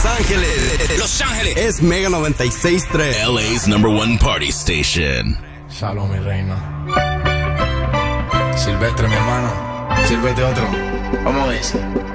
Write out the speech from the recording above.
Los Ángeles. Los Ángeles. Es Mega 96.3. LA's #1 party station. Salud, mi reina. Silvestre, mi hermano. Sírvete otro. ¿Cómo es?